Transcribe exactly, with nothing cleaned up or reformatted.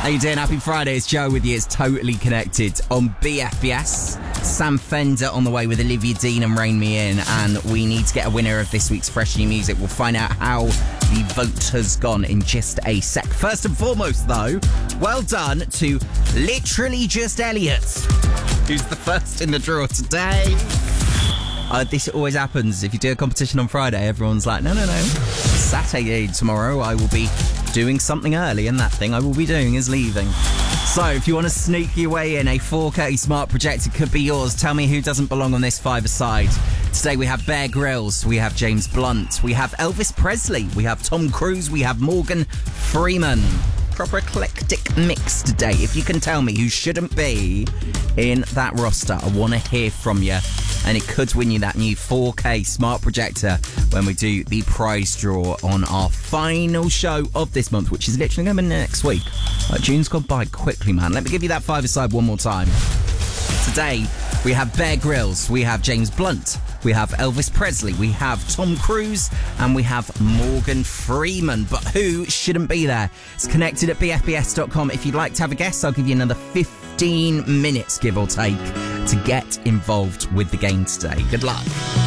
How you doing? Happy Friday. It's Joe with you. It's Totally Connected on B F B S. Sam Fender on the way with Olivia Dean and Rain Me In. And we need to get a winner of this week's Fresh New Music. We'll find out how the vote has gone in just a sec. First and foremost, though, well done to Literally Just Elliot, who's the first in the draw today. Uh, this always happens. If you do a competition on Friday, everyone's like, no, no, no. Saturday tomorrow, I will be doing something early, and that thing I will be doing is leaving. So if you want to sneak your way in, a four K smart projector could be yours. Tell me who doesn't belong on this five-a-side. Today we have Bear Grylls, we have James Blunt, we have Elvis Presley, we have Tom Cruise, we have Morgan Freeman. Proper eclectic mix today. If you can tell me who shouldn't be in that roster, I want to hear from you. And it could win you that new four K smart projector when we do the prize draw on our final show of this month, which is literally going to be next week. Uh, June's gone by quickly, man. Let me give you that five-a-side one more time. Today, we have Bear Grylls, we have James Blunt, we have Elvis Presley, we have Tom Cruise, and we have Morgan Freeman. But who shouldn't be there? It's connected at b f b s dot com. If you'd like to have a guess, I'll give you another fifteen minutes, give or take, to get involved with the game today. Good luck.